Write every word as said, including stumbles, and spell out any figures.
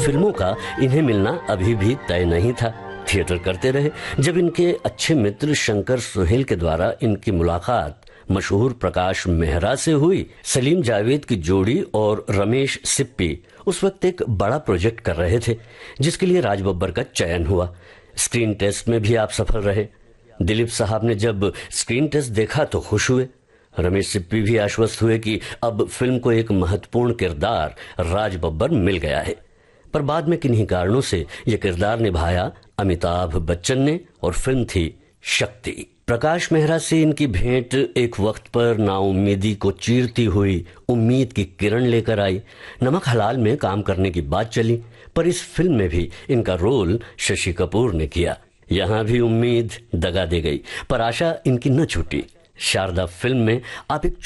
फिल्मों का इन्हें मिलना अभी भी तय नहीं था। थिएटर करते रहे। जब इनके अच्छे मित्र शंकर सुहेल के द्वारा इनकी मुलाकात मशहूर प्रकाश मेहरा से हुई, सलीम जावेद की जोड़ी और रमेश सिप्पी उस वक्त एक बड़ा प्रोजेक्ट कर रहे थे जिसके लिए राज बब्बर का चयन हुआ। स्क्रीन टेस्ट में भी आप सफल रहे। दिलीप साहब ने जब स्क्रीन टेस्ट देखा तो खुश हुए। रमेश सिप्पी भी आश्वस्त हुए कि अब फिल्म को एक महत्वपूर्ण किरदार राज बब्बर मिल गया है। पर बाद में किन्हीं कारणों से यह किरदार निभाया अमिताभ बच्चन ने और फिल्म थी शक्ति। प्रकाश मेहरा से इनकी भेंट एक वक्त पर नाउम्मीदी को चीरती हुई उम्मीद की किरण लेकर आई। नमक हलाल में काम करने की बात चली, पर इस फिल्म में भी इनका रोल शशि कपूर ने किया। यहां भी उम्मीद दगा दे गई, पर आशा इनकी न छूटी। शारदा फिल्म में आप एक